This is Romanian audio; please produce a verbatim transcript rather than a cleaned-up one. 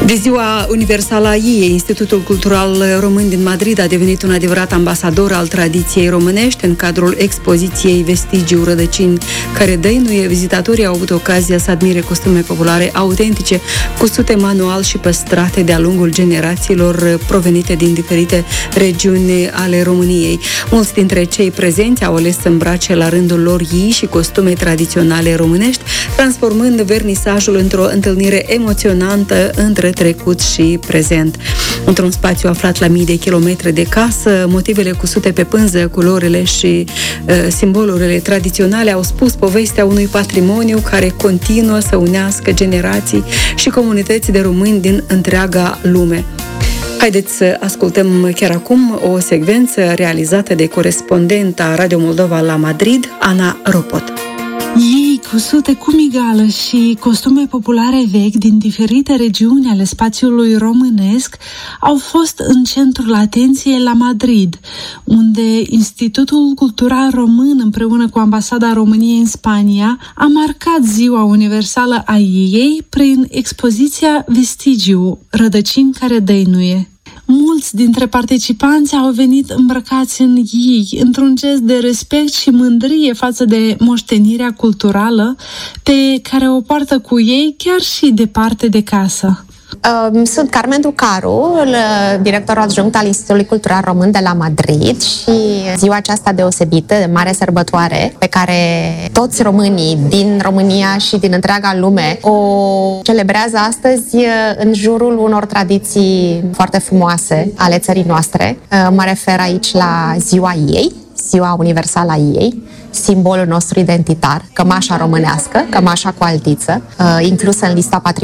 De Ziua Universală a ei, Institutul Cultural Român din Madrid a devenit un adevărat ambasador al tradiției românești. În cadrul expoziției Vestigiu Rădăcini care dăinuie, vizitatorii au avut ocazia să admire costume populare autentice, cusute manual și păstrate de-a lungul generațiilor, provenite din diferite regiuni ale României. Mulți dintre cei prezenți au ales să îmbrace la rândul lor ei și costume tradiționale românești, transformând vernisajul într-o întâlnire emoționantă între trecut și prezent. Într-un spațiu aflat la mii de kilometri de casă, motivele cusute pe pânză, culorile și uh, simbolurile tradiționale au spus povestea unui patrimoniu care continuă să unească generații și comunități de români din întreaga lume. Haideți să ascultăm chiar acum o secvență realizată de corespondenta Radio Moldova la Madrid, Ana Ropot. Ei, cusute cu migală și costume populare vechi din diferite regiuni ale spațiului românesc, au fost în centrul atenției la Madrid, unde Institutul Cultural Român împreună cu Ambasada României în Spania a marcat Ziua Universală a ei prin expoziția Vestigiu, Rădăcini care dăinuie. Mulți dintre participanți au venit îmbrăcați în ei, într-un gest de respect și mândrie față de moștenirea culturală pe care o poartă cu ei chiar și departe de casă. Sunt Carmen Ducaru, director adjunct al Institutului Cultural Român de la Madrid și ziua aceasta deosebită, de mare sărbătoare, pe care toți românii din România și din întreaga lume o celebrează astăzi în jurul unor tradiții foarte frumoase ale țării noastre. Mă refer aici la ziua ei, Ziua Universală a ei, simbolul nostru identitar, cămașa românească, cămașa cu altiță, inclusă în lista patrimoniului